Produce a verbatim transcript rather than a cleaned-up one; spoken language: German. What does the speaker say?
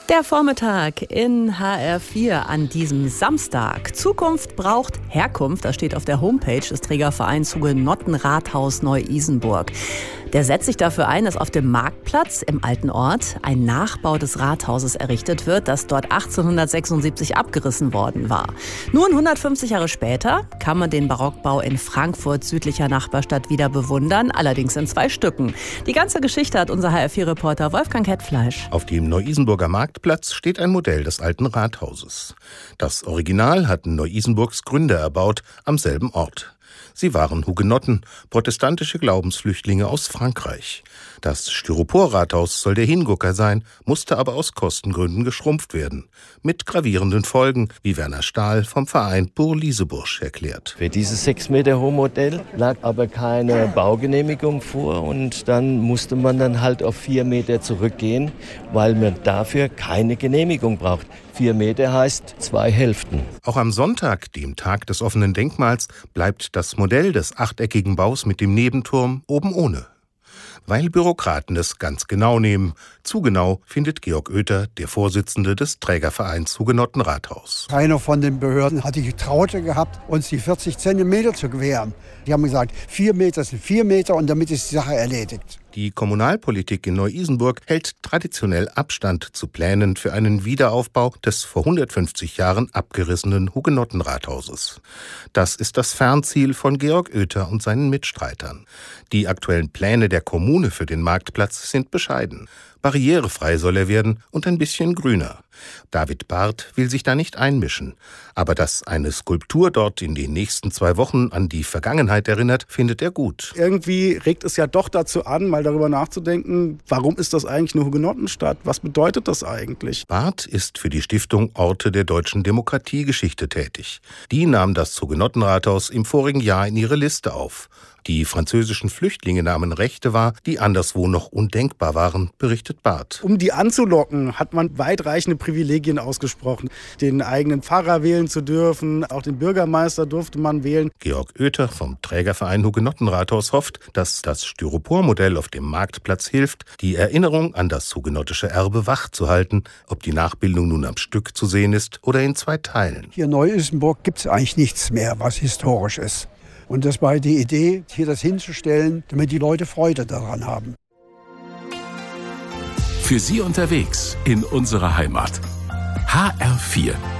Der Vormittag in H R vier an diesem Samstag. Zukunft braucht Herkunft, das steht auf der Homepage des Trägervereins Hugenottenrathaus Neu-Isenburg. Der setzt sich dafür ein, dass auf dem Marktplatz im alten Ort ein Nachbau des Rathauses errichtet wird, das dort achtzehnhundertsechsundsiebzig abgerissen worden war. Nun hundertfünfzig Jahre später kann man den Barockbau in Frankfurt, südlicher Nachbarstadt, wieder bewundern, allerdings in zwei Stücken. Die ganze Geschichte hat unser H R vier-Reporter Wolfgang Kettfleisch. Auf dem Neu-Isenburger Marktplatz steht ein Modell des alten Rathauses. Das Original hatten Neu-Isenburgs Gründer erbaut, am selben Ort. Sie waren Hugenotten, protestantische Glaubensflüchtlinge aus Frankreich. Das Styropor-Rathaus soll der Hingucker sein, musste aber aus Kostengründen geschrumpft werden. Mit gravierenden Folgen, wie Werner Stahl vom Verein Burg-Liesebusch erklärt. Für dieses sechs Meter hohe Modell lag aber keine Baugenehmigung vor und dann musste man dann halt auf vier Meter zurückgehen, weil man dafür keine Genehmigung braucht. Vier Meter heißt zwei Hälften. Auch am Sonntag, dem Tag des offenen Denkmals, bleibt das Modell des achteckigen Baus mit dem Nebenturm oben ohne. Weil Bürokraten es ganz genau nehmen. Zu genau, findet Georg Oether, der Vorsitzende des Trägervereins Hugenottenrathaus. Keiner von den Behörden hat die Traute gehabt, uns die vierzig Zentimeter zu gewähren. Die haben gesagt, vier Meter sind vier Meter und damit ist die Sache erledigt. Die Kommunalpolitik in Neu-Isenburg hält traditionell Abstand zu Plänen für einen Wiederaufbau des vor hundertfünfzig Jahren abgerissenen Hugenottenrathauses. Das ist das Fernziel von Georg Oether und seinen Mitstreitern. Die aktuellen Pläne der Kommune für den Marktplatz sind bescheiden. Barrierefrei soll er werden und ein bisschen grüner. David Barth will sich da nicht einmischen. Aber dass eine Skulptur dort in den nächsten zwei Wochen an die Vergangenheit erinnert, findet er gut. Irgendwie regt es ja doch dazu an, mal darüber nachzudenken, warum ist das eigentlich eine Hugenottenstadt? Was bedeutet das eigentlich? Barth ist für die Stiftung Orte der deutschen Demokratiegeschichte tätig. Die nahm das Hugenottenrathaus im vorigen Jahr in ihre Liste auf. Die französischen Flüchtlinge nahmen Rechte wahr, die anderswo noch undenkbar waren, berichtet Barth. Um die anzulocken, hat man weitreichende Privilegien ausgesprochen. Den eigenen Pfarrer wählen zu dürfen, auch den Bürgermeister durfte man wählen. Georg Oether vom Trägerverein Hugenottenrathaus hofft, dass das Styropor-Modell auf dem Marktplatz hilft, die Erinnerung an das hugenottische Erbe wachzuhalten, ob die Nachbildung nun am Stück zu sehen ist oder in zwei Teilen. Hier in Neu-Isenburg gibt es eigentlich nichts mehr, was historisch ist. Und das war die Idee, hier das hinzustellen, damit die Leute Freude daran haben. Für Sie unterwegs in unserer Heimat. H R vier